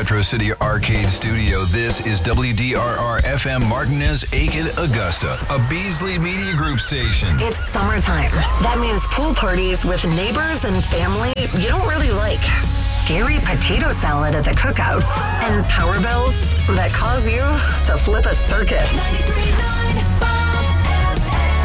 Retro City Arcade Studio, this is WDRR-FM Martinez, Aiken, Augusta, a Beasley Media Group station. It's summertime. That means pool parties with neighbors and family you don't really like. Scary potato salad at the cookouts. And power bills that cause you to flip a circuit. 93.9 Bob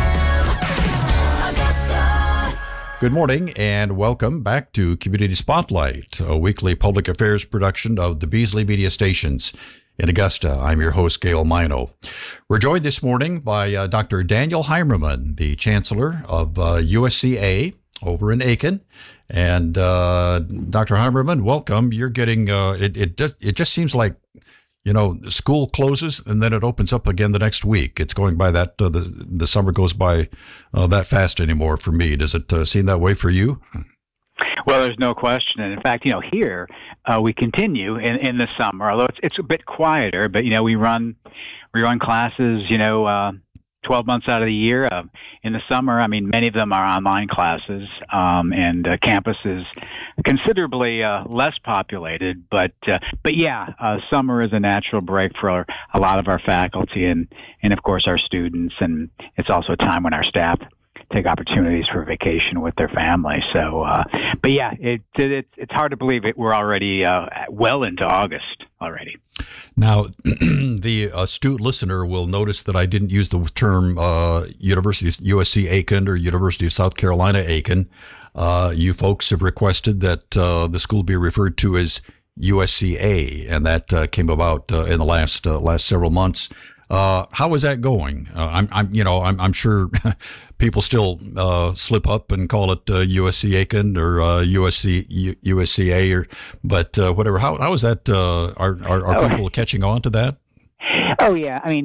FM, Augusta. Good morning and welcome back to Community Spotlight, a weekly public affairs production of the Beasley Media Stations in Augusta. I'm your host, Gail Mino. We're joined this morning by Dr. Daniel Heimermann, the Chancellor of USCA over in Aiken. And Dr. Heimermann, welcome. You're getting, it just seems like, you know, school closes and then it opens up again the next week. It's going by that, the summer goes by that fast anymore for me. Does it seem that way for you? Well, there's no question. And in fact, you know, here we continue in the summer, although it's a bit quieter, but, you know, we run classes, 12 months out of the year. In the summer, I mean, many of them are online classes, and campus is considerably less populated. But yeah, summer is a natural break for a lot of our faculty and of course our students, and it's also a time when our staff take opportunities for vacation with their families. So, but yeah, it's hard to believe it. We're already well into August already. Now, the astute listener will notice that I didn't use the term USC Aiken or University of South Carolina Aiken. You folks have requested that the school be referred to as USCA, and that came about in the last several months. How is that going? I'm sure people still slip up and call it USC Aiken or USCA, but whatever. How is that? Are people catching on to that? Oh yeah, I mean,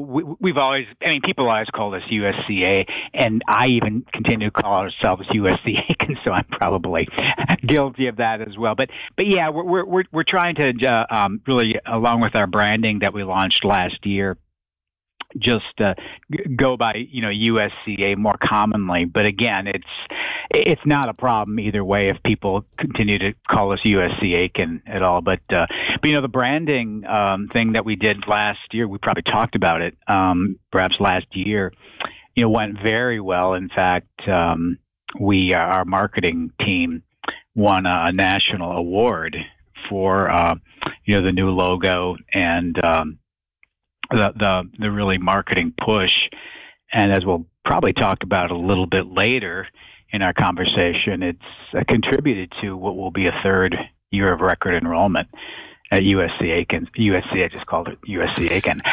people always call us USCA, and I even continue to call ourselves USC Aiken, so I'm probably guilty of that as well. But yeah, we're trying to really, along with our branding that we launched last year, just go by USCA more commonly. But again, it's not a problem either way if people continue to call us USC Aiken at all. But the branding thing that we did last year, we probably talked about it perhaps last year, went very well. In fact, our marketing team won a national award for the new logo and the really marketing push. And as we'll probably talk about a little bit later in our conversation, it's contributed to what will be a third year of record enrollment at USC Aiken. USC, I just called it USC Aiken.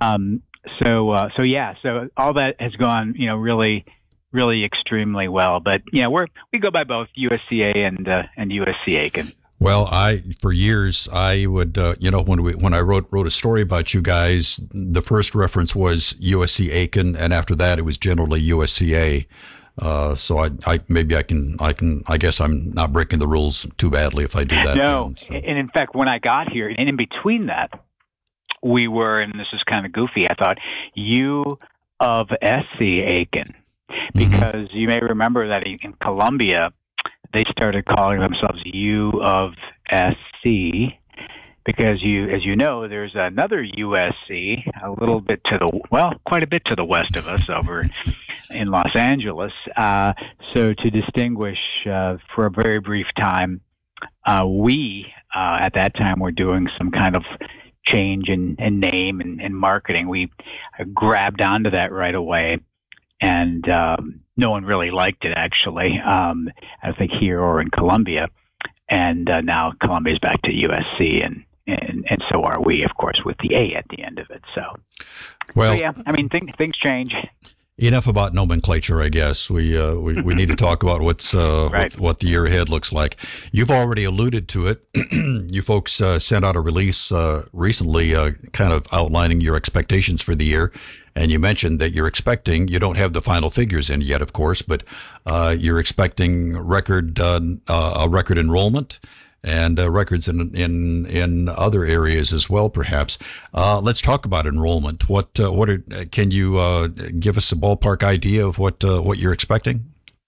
So all that has gone, really, really extremely well. But we go by both USCA and USC Aiken. Well, for years I would, when I wrote a story about you guys, the first reference was USC Aiken, and after that it was generally USCA. So I guess I'm not breaking the rules too badly if I do that. No, and in fact, when I got here, and in between that, we were, and this is kind of goofy, I thought, U of SC Aiken, because you may remember that in Columbia, they started calling themselves U of SC because as you know, there's another USC quite a bit to the west of us over in Los Angeles. So to distinguish for a very brief time, we at that time were doing some kind of change in name and marketing. We grabbed onto that right away. And no one really liked it, actually, I think here or in Columbia. And now Columbia's back to USC, and so are we, of course, with the A at the end of it. So yeah, I mean, things change. Enough about nomenclature, I guess. We need to talk about what's right. what the year ahead looks like. You've already alluded to it. You folks sent out a release recently, kind of outlining your expectations for the year. And you mentioned that you don't have the final figures in yet, of course, but you're expecting a record enrollment and records in other areas as well, perhaps. Let's talk about enrollment. Can you give us a ballpark idea of what you're expecting?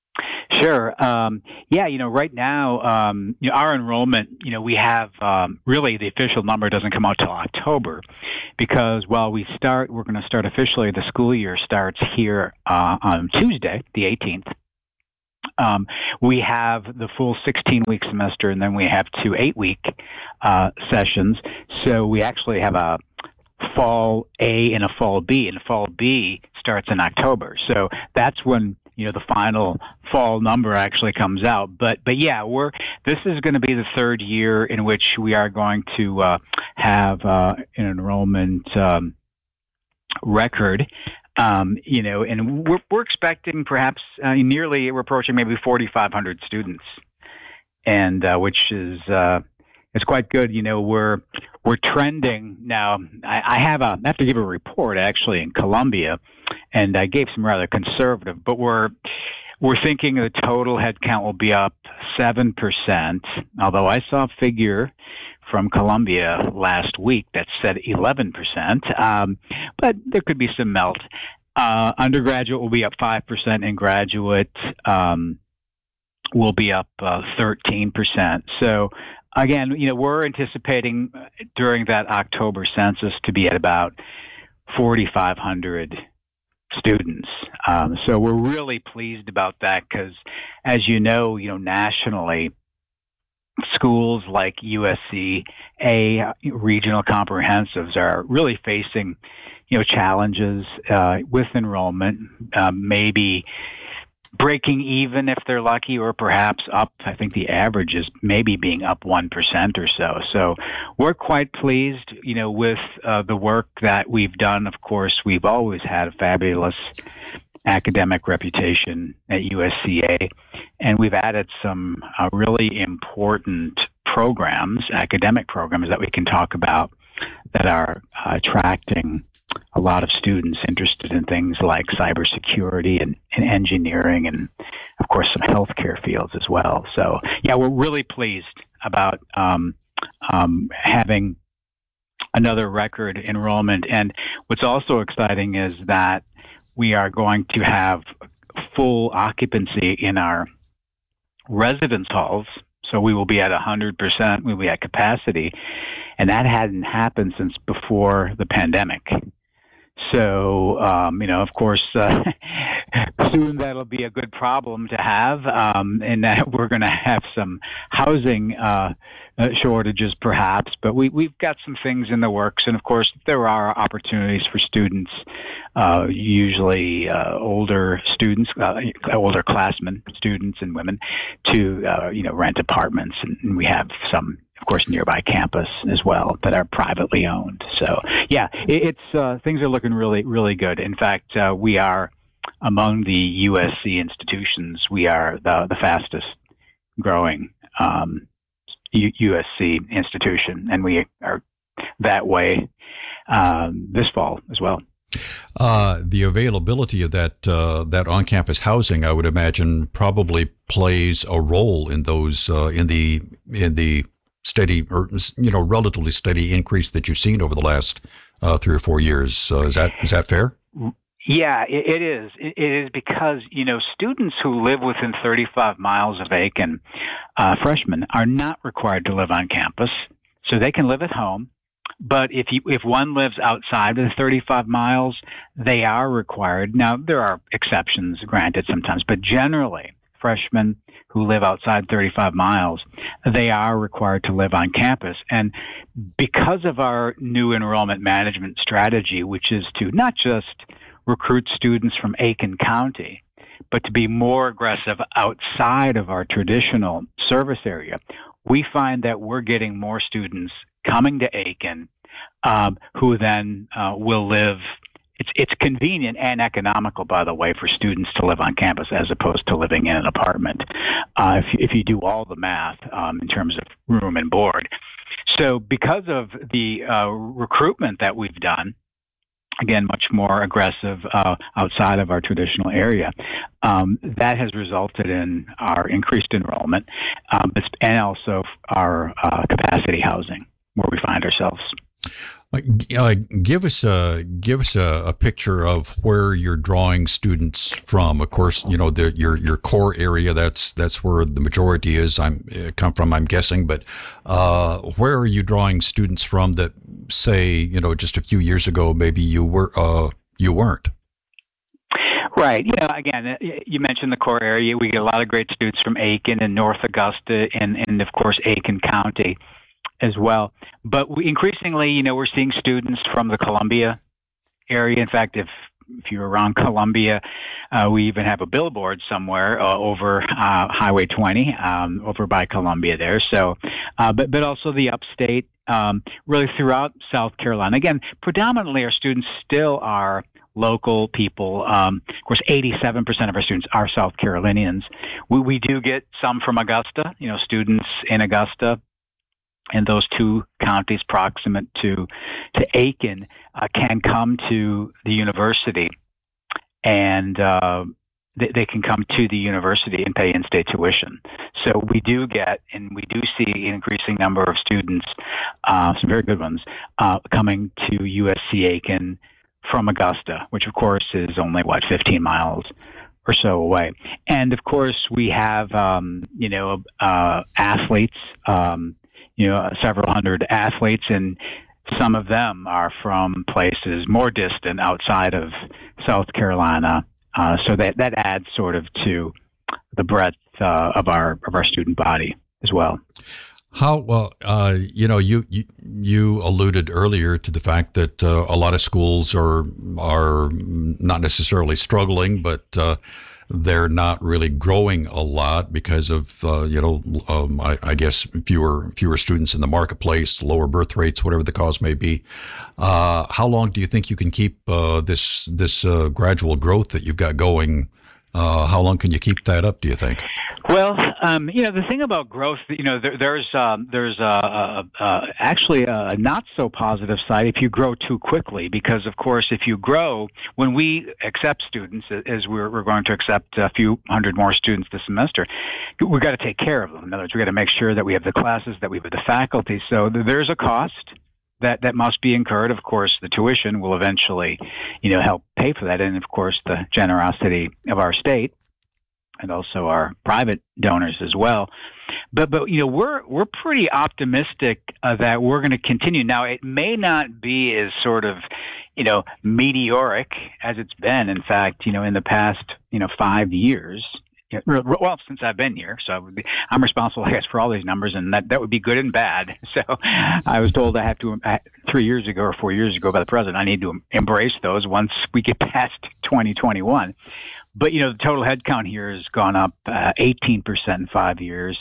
Sure. Yeah, right now, our enrollment, we have really the official number doesn't come out till October because while we're going to start officially, the school year starts here on Tuesday, the 18th. We have the full 16-week semester, and then we have 2 8-week sessions. So we actually have a fall A and a fall B, and fall B starts in October. So that's when the final fall number actually comes out. But yeah, this is going to be the third year in which we are going to have an enrollment record. And we're expecting perhaps we're approaching maybe 4,500 students, and which is it's quite good. We're trending now. I have to give a report actually in Columbia, and I gave some rather conservative, but we're thinking the total headcount will be up 7%. Although I saw a figure from Columbia last week that said 11%, but there could be some melt. Undergraduate will be up 5%, and graduate will be up 13%. So again, we're anticipating during that October census to be at about 4,500 students. So we're really pleased about that because, as nationally, schools like USCA regional comprehensives are really facing, challenges with enrollment, maybe breaking even if they're lucky, or perhaps up. I think the average is maybe being up 1% or so. So we're quite pleased, with the work that we've done. Of course, we've always had a fabulous academic reputation at USCA, and we've added some really important academic programs that we can talk about that are attracting a lot of students interested in things like cybersecurity and engineering, and of course some healthcare fields as well. So yeah, we're really pleased about having another record enrollment. And what's also exciting is that we are going to have full occupancy in our residence halls. So we will be at 100%. We'll be at capacity. And that hadn't happened since before the pandemic. So, of course, soon that'll be a good problem to have, and that we're going to have some housing shortages perhaps, but we've got some things in the works. And of course, there are opportunities for students, usually older students, older classmen, students and women, to, rent apartments. And we have some, of course, nearby campus as well that are privately owned. So yeah, it's things are looking really, really good. In fact, we are among the USC institutions. We are the fastest growing USC institution, and we are that way this fall as well. The availability of that on-campus housing, I would imagine, probably plays a role in those in the steady, or relatively steady increase that you've seen over the last 3 or 4 years. Is that fair? Yeah, it is. It is because, students who live within 35 miles of Aiken, freshmen, are not required to live on campus, so they can live at home. But if one lives outside of the 35 miles, they are required. Now, there are exceptions granted sometimes, but generally, freshmen who live outside 35 miles, they are required to live on campus. And because of our new enrollment management strategy, which is to not just recruit students from Aiken County, but to be more aggressive outside of our traditional service area, we find that we're getting more students coming to Aiken who then will live. It's convenient and economical, by the way, for students to live on campus as opposed to living in an apartment, if you do all the math in terms of room and board. So because of the recruitment that we've done, again, much more aggressive outside of our traditional area, that has resulted in our increased enrollment and also our capacity housing where we find ourselves. Give us a picture of where you're drawing students from. Of course, your core area. That's where the majority is. Come from. I'm guessing, but where are you drawing students from that say just a few years ago maybe you weren't? Right. Again, you mentioned the core area. We get a lot of great students from Aiken and North Augusta, and of course Aiken County as well. But increasingly, we're seeing students from the Columbia area. In fact, if you're around Columbia, we even have a billboard somewhere over Highway 20 over by Columbia there. So, but also the upstate, really throughout South Carolina. Again, predominantly our students still are local people. Of course, 87% of our students are South Carolinians. We do get some from Augusta, students in Augusta and those two counties proximate to Aiken can come to the university, and they can come to the university and pay in-state tuition. So we do get, and we do see an increasing number of students, some very good ones, coming to USC Aiken from Augusta, which of course is only 15 miles or so away. And of course we have, athletes, several hundred athletes, and some of them are from places more distant outside of South Carolina. So that adds sort of to the breadth of our student body as well. How well, you alluded earlier to the fact that a lot of schools are not necessarily struggling, but they're not really growing a lot because of I guess fewer students in the marketplace, lower birth rates, whatever the cause may be. How long do you think you can keep this gradual growth that you've got going? How long can you keep that up, do you think? Well, the thing about growth, there's actually a not so positive side if you grow too quickly, because of course, if you grow, when we accept students, as we're going to accept a few hundred more students this semester, we've got to take care of them. In other words, we've got to make sure that we have the classes, that we have the faculty. So there's a cost that must be incurred. Of course, the tuition will eventually, help pay for that. And of course, the generosity of our state and also our private donors as well. But we're pretty optimistic that we're going to continue. Now, it may not be as sort of, meteoric as it's been. In fact, in the past, 5 years, well, since I've been here, so I'm responsible, I guess, for all these numbers, and that would be good and bad. So I was told I have to, 3 years ago or 4 years ago by the president, I need to embrace those once we get past 2021. But, the total headcount here has gone up 18% in 5 years,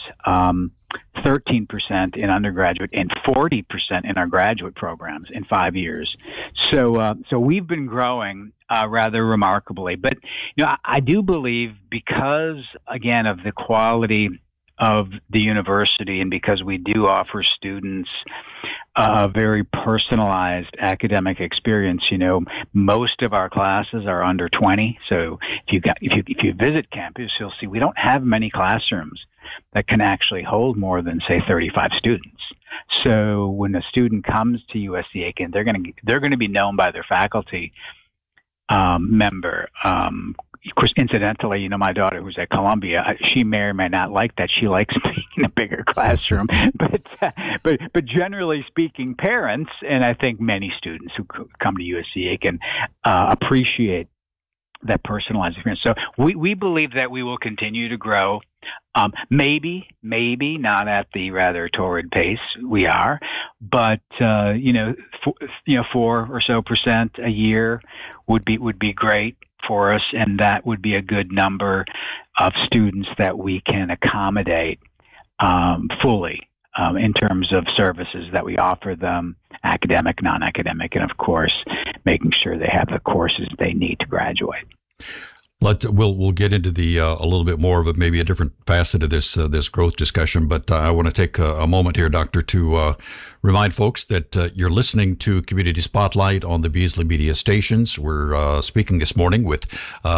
13% in undergraduate, and 40% in our graduate programs in 5 years. So we've been growing rather remarkably. But, I do believe, because, again, of the quality of the university, and because we do offer students a very personalized academic experience, most of our classes are under 20. So if you visit campus, you'll see we don't have many classrooms that can actually hold more than, say, 35 students. So when a student comes to USC Aiken, they're going to be known by their faculty member. Of course, incidentally, my daughter who's at Columbia, she may or may not like that. She likes being in a bigger classroom. But generally speaking, parents, and I think many students who come to USC Aiken appreciate that personalized experience. So we believe that we will continue to grow. Maybe not at the rather torrid pace we are, but 4 or so % a year would be great for us, and that would be a good number of students that we can accommodate fully in terms of services that we offer them, academic, non-academic, and of course, making sure they have the courses they need to graduate. We'll get into the a little bit more of maybe a different facet of this growth discussion, but I want to take a moment here, Doctor, to remind folks that you're listening to Community Spotlight on the Beasley Media stations. We're speaking this morning with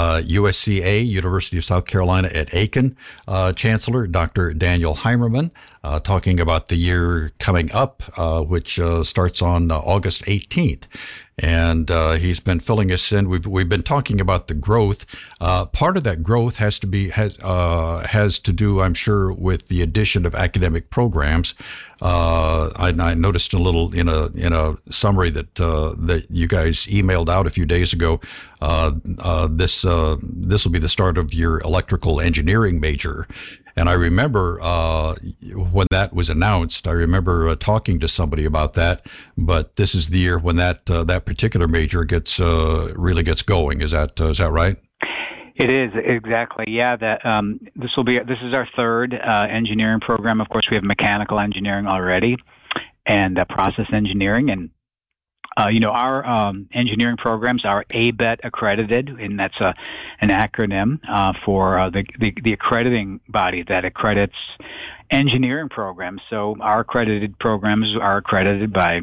USCA, University of South Carolina at Aiken, Chancellor Dr. Daniel Heimermann. talking about the year coming up, which starts on August 18th. And he's been filling us in. We've been talking about the growth. Part of that growth has to do, I'm sure, with the addition of academic programs. I noticed in a summary that you guys emailed out a few days ago. This will be the start of your electrical engineering major. And I remember when that was announced, I remember talking to somebody about that. But this is the year when that particular major really gets going. Is that right? It is, exactly. Yeah, this is our third engineering program. Of course, we have mechanical engineering already, and process engineering, and our engineering programs are ABET accredited, and that's an acronym for the accrediting body that accredits engineering programs. So our accredited programs are accredited by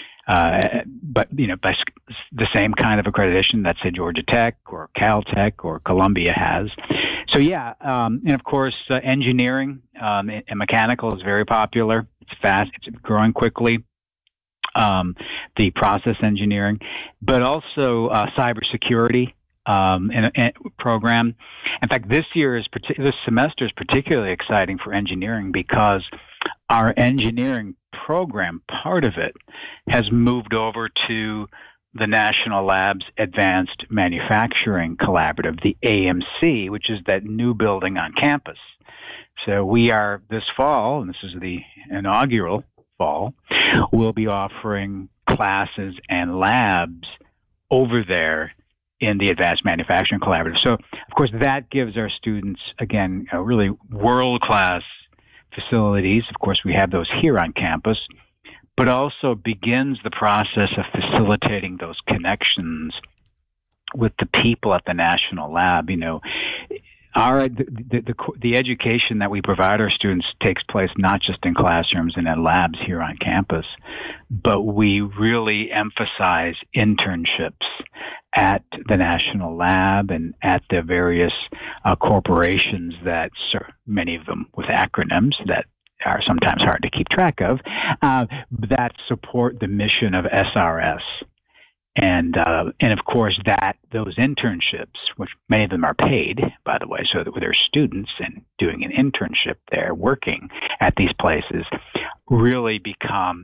the same kind of accreditation that, say, Georgia Tech or Caltech or Columbia has. So yeah, and of course, engineering and mechanical is very popular. It's fast. It's growing quickly. The process engineering, but also cybersecurity and program. In fact, this semester is particularly exciting for engineering because our engineering program, part of it, has moved over to the National Labs Advanced Manufacturing Collaborative, the AMC, which is that new building on campus. So we are this fall, and this is the inaugural fall, we'll be offering classes and labs over there in the Advanced Manufacturing Collaborative. So, of course, that gives our students, again, really world-class facilities. Of course, we have those here on campus, but also begins the process of facilitating those connections with the people at the National Lab. The education that we provide our students takes place not just in classrooms and in labs here on campus, but we really emphasize internships at the National Lab and at the various corporations that, many of them with acronyms that are sometimes hard to keep track of, that support the mission of SRS. And of course, those internships, which many of them are paid, by the way, so that they're students and doing an internship there, working at these places, really become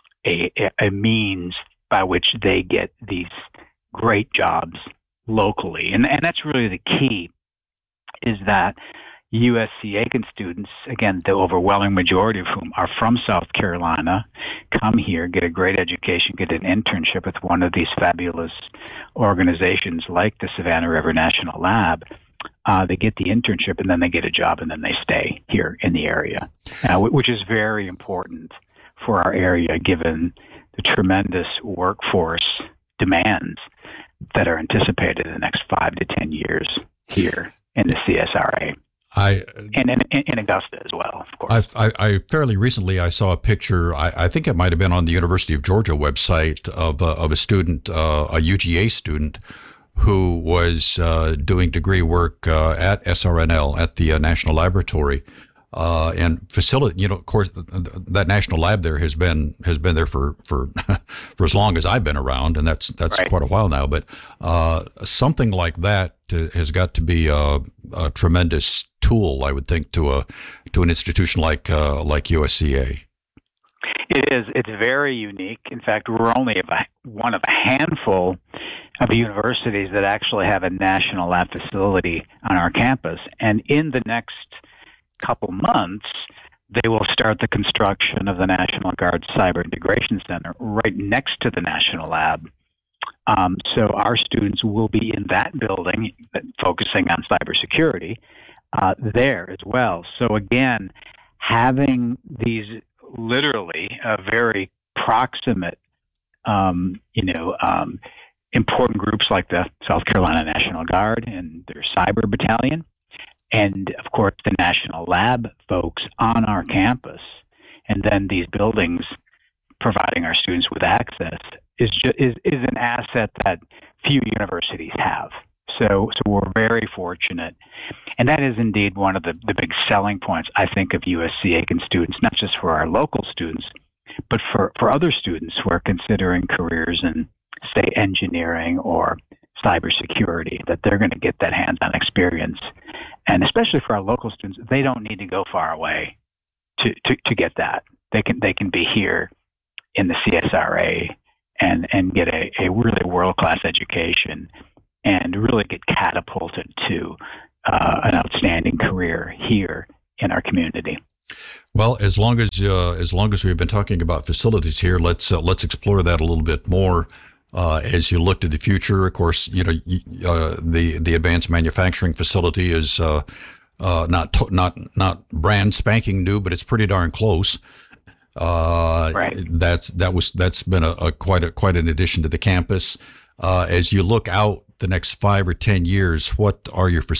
a means by which they get these great jobs locally. And that's really the key, is that USC Aiken students, again, the overwhelming majority of whom are from South Carolina, come here, get a great education, get an internship with one of these fabulous organizations like the Savannah River National Lab. They get the internship, and then they get a job, and then they stay here in the area, which is very important for our area, given the tremendous workforce demands that are anticipated in the next 5 to 10 years here in the CSRA. And in Augusta as well, of course. I fairly recently I saw a picture. I think it might have been on the University of Georgia website of a student, a UGA student, who was doing degree work at SRNL at the National Laboratory and facility. Of course, that National Lab there has been there for for as long as I've been around, and that's right. Quite a while now. But something like that has got to be a tremendous tool, I would think, to an institution like USCA. It is. It's very unique. In fact, we're only one of a handful of universities that actually have a national lab facility on our campus. And in the next couple months, they will start the construction of the National Guard Cyber Integration Center right next to the National Lab. So our students will be in that building, focusing on cybersecurity, there as well. So again, having these literally very proximate, important groups like the South Carolina National Guard and their cyber battalion, and of course the National Lab folks on our campus, and then these buildings providing our students with access is an asset that few universities have. So we're very fortunate. And that is indeed one of the big selling points, I think, of USC Aiken students, not just for our local students, but for other students who are considering careers in, say, engineering or cybersecurity, that they're going to get that hands-on experience. And especially for our local students, they don't need to go far away to get that. They can be here in the CSRA and get a really world-class education and really get catapulted to an outstanding career here in our community. Well, as long as we've been talking about facilities here, let's explore that a little bit more. As you look to the future, of course, the advanced manufacturing facility is not brand spanking new, but it's pretty darn close. Right. That's been quite an addition to the campus. As you look out the next 5 or 10 years, what are your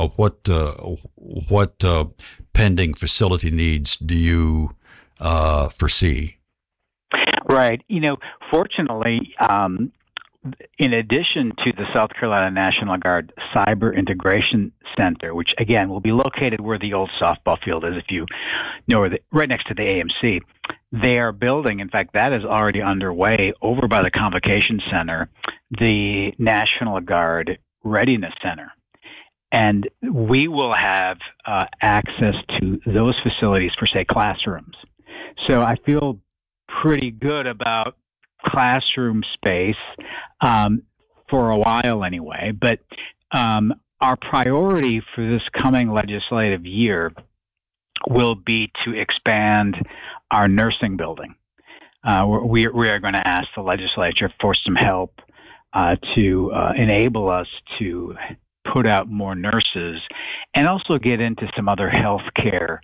what pending facility needs do you foresee? Right. Fortunately, in addition to the South Carolina National Guard Cyber Integration Center, which again will be located where the old softball field is, if you know, right next to the AMC, they are building, in fact, that is already underway over by the Convocation Center, the National Guard Readiness Center. And we will have access to those facilities for, say, classrooms. So I feel pretty good about classroom space for a while anyway. But our priority for this coming legislative year will be to expand our nursing building. We are going to ask the legislature for some help to enable us to put out more nurses and also get into some other healthcare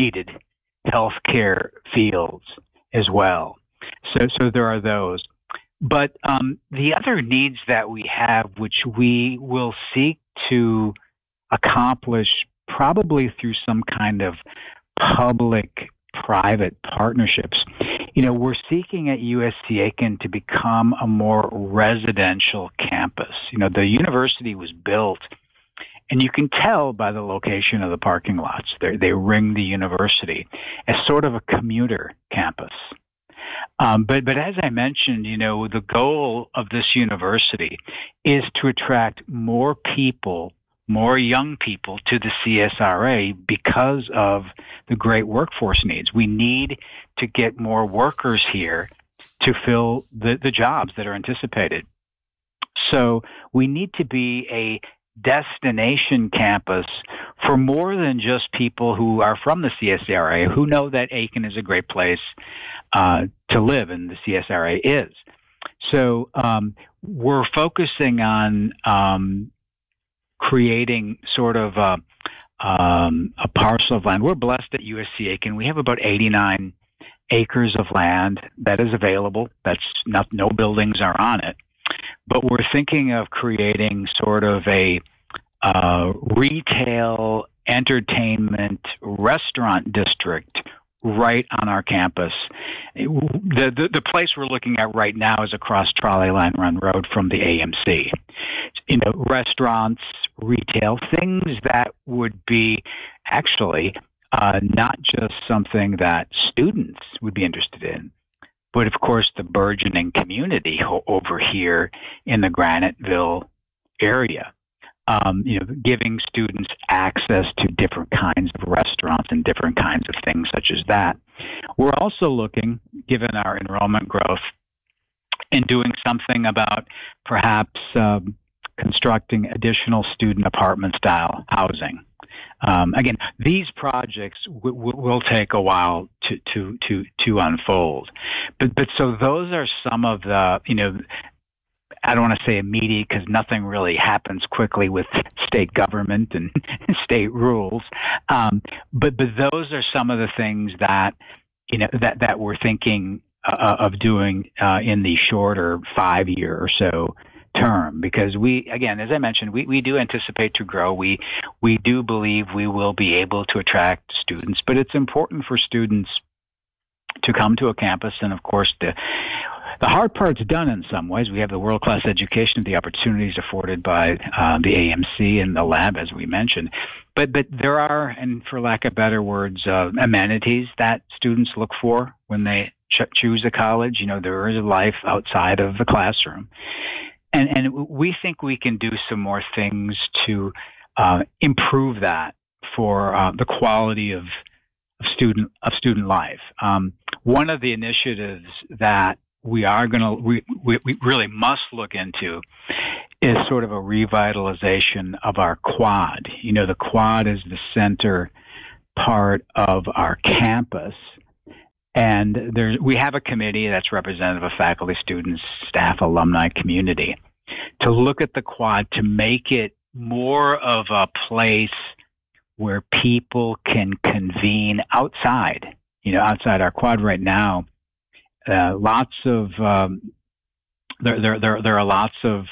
fields as well. So there are those. But the other needs that we have, which we will seek to accomplish probably through some kind of public-private partnerships. We're seeking at USC Aiken to become a more residential campus. The university was built, and you can tell by the location of the parking lots. They ring the university as sort of a commuter campus. But as I mentioned, the goal of this university is to attract more people, more young people to the CSRA because of the great workforce needs. We need to get more workers here to fill the jobs that are anticipated. So we need to be a destination campus for more than just people who are from the CSRA, who know that Aiken is a great place to live, and the CSRA is. So we're focusing on creating sort of a parcel of land. We're blessed at USC Aiken. We have about 89 acres of land that is available. That's no buildings are on it. But we're thinking of creating sort of a retail, entertainment, restaurant district right on our campus. The place we're looking at right now is across Trolley Line Run Road from the AMC. Restaurants, retail, things that would be actually not just something that students would be interested in, but of course the burgeoning community over here in the Graniteville area. Giving students access to different kinds of restaurants and different kinds of things such as that. We're also looking, given our enrollment growth, and doing something about perhaps constructing additional student apartment-style housing. Again, these projects will take a while to unfold. But so those are some of the, I don't want to say immediate because nothing really happens quickly with state government and state rules. But those are some of the things that, that we're thinking of doing in the shorter 5-year or so term, because we, again, as I mentioned, we do anticipate to grow. We do believe we will be able to attract students, but it's important for students to come to a campus and, of course, the hard part's done in some ways. We have the world-class education, the opportunities afforded by the AMC and the lab, as we mentioned. But there are, and for lack of better words, amenities that students look for when they choose a college. You know, there is a life outside of the classroom. And we think we can do some more things to improve that for the quality of student life. One of the initiatives that we really must look into is sort of a revitalization of our quad. You know, the quad is the center part of our campus. And we have a committee that's representative of faculty, students, staff, alumni, community, to look at the quad to make it more of a place where people can convene outside. You know, outside our quad right now, lots of there are lots of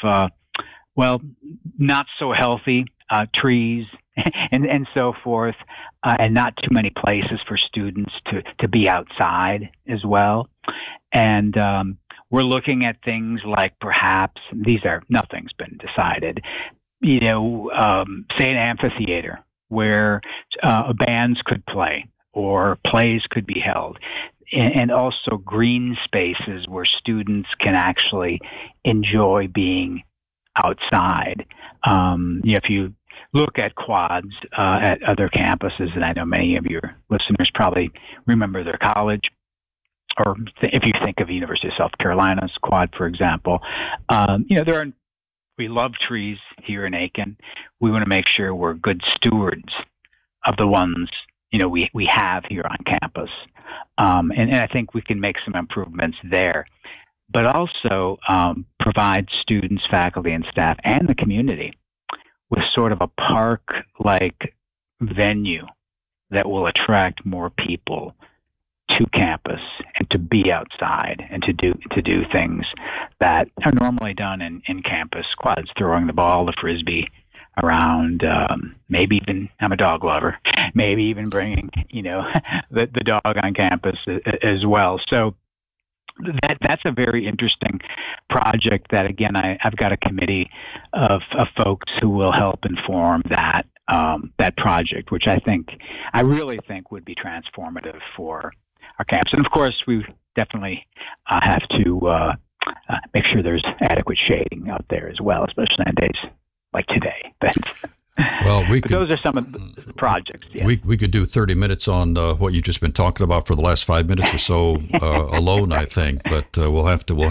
not so healthy trees and so forth, and not too many places for students to be outside as well. And we're looking at things like perhaps nothing's been decided. You know, say an amphitheater where bands could play or plays could be held. And also green spaces where students can actually enjoy being outside. You know, if you look at quads at other campuses, and I know many of your listeners probably remember their college, or if you think of University of South Carolina's quad, for example, you know, we love trees here in Aiken. We want to make sure we're good stewards of the ones, you know, we have here on campus. And I think we can make some improvements there, but also provide students, faculty, and staff, and the community with sort of a park-like venue that will attract more people to campus and to be outside and to do things that are normally done in campus quads, throwing the ball, the frisbee around, maybe even, I'm a dog lover, maybe even bringing, you know, the dog on campus as well. So that's a very interesting project that, again, I've got a committee of folks who will help inform that project, which I really think would be transformative for our campus. And of course, we definitely have to make sure there's adequate shading out there as well, especially on days like today. But those are some of the projects. Yeah. We could do 30 minutes on what you've just been talking about for the last 5 minutes or so alone, I think. But we'll have to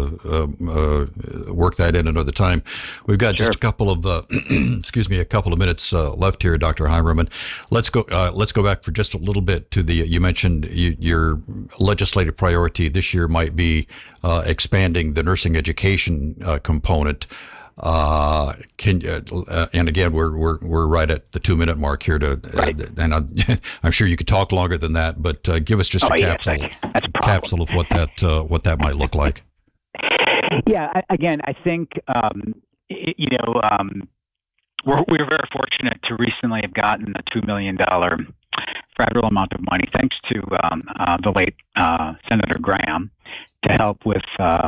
work that in another time. We've got just a couple of a couple of minutes left here, Dr. Heimermann. Let's go back for just a little bit to you mentioned your legislative priority this year might be expanding the nursing education component. And again, we're right at the 2-minute mark here and I'm sure you could talk longer than that, but give us just a capsule of what that might look like. Yeah, again, I think, we're very fortunate to recently have gotten a $2 million federal amount of money, thanks to the late Senator Graham, to help with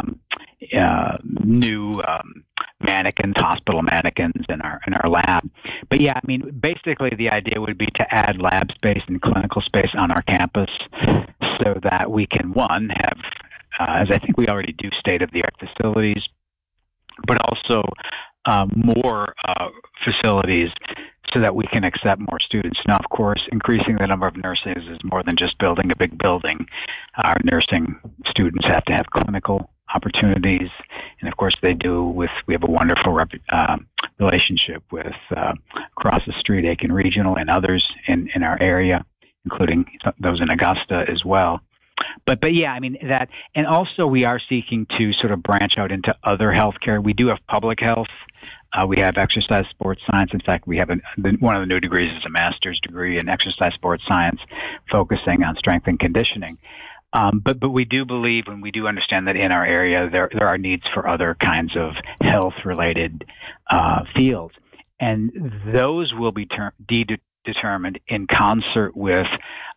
new hospital mannequins in our lab. But yeah, I mean, basically the idea would be to add lab space and clinical space on our campus so that we can, one, have, as I think we already do, state-of-the-art facilities, but also more facilities so that we can accept more students. Now, of course, increasing the number of nurses is more than just building a big building. Our nursing students have to have clinical opportunities, and of course we have a wonderful relationship with across the street, Aiken Regional, and others in our area, including those in Augusta as well. But yeah, I mean that, and also we are seeking to sort of branch out into other healthcare. We do have public health. We have exercise sports science. In fact, we have one of the new degrees is a master's degree in exercise sports science, focusing on strength and conditioning. But we do believe, and we do understand that in our area there are needs for other kinds of health-related fields, and those will be determined in concert with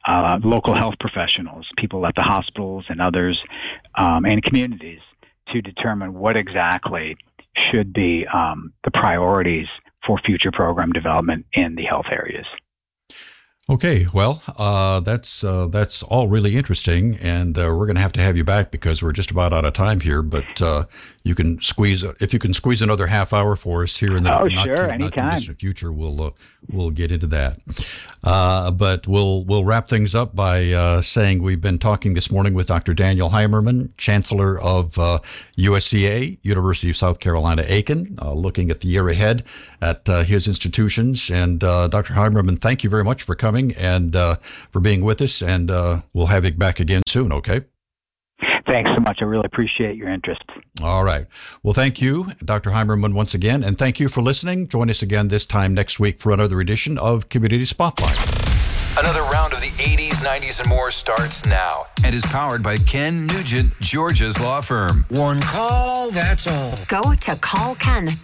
local health professionals, people at the hospitals and others, and communities to determine what exactly should be the priorities for future program development in the health areas. Okay, well, that's all really interesting, and we're going to have you back because we're just about out of time here. But you can squeeze another half hour for us here in the not too distant future. We'll get into that. But we'll wrap things up by saying we've been talking this morning with Dr. Daniel Heimermann, Chancellor of USCA, University of South Carolina, Aiken, looking at the year ahead at his institutions. And Dr. Heimermann, thank you very much for coming and for being with us. And we'll have you back again soon. Okay. Thanks so much. I really appreciate your interest. All right. Well, thank you, Dr. Heimermann, once again, and thank you for listening. Join us again this time next week for another edition of Community Spotlight. Another round of the 80s, 90s, and more starts now and is powered by Ken Nugent, Georgia's law firm. One call, that's all. Go to callken.org.